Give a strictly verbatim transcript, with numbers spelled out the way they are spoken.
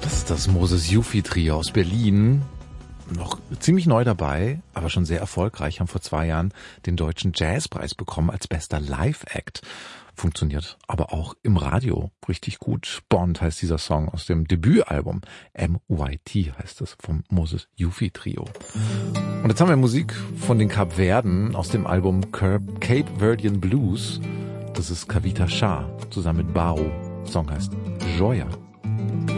ist das Moses Yufi Trio aus Berlin. Noch ziemlich neu dabei, aber schon sehr erfolgreich, haben vor zwei Jahren den Deutschen Jazzpreis bekommen als bester Live-Act. Funktioniert aber auch im Radio richtig gut. Bond heißt dieser Song aus dem Debütalbum. M Y T heißt es vom Moses Yufi Trio. Und jetzt haben wir Musik von den Kapverden aus dem Album Cape Verdean Blues. Das ist Kavita Shah zusammen mit Bao. Der Song heißt Joya.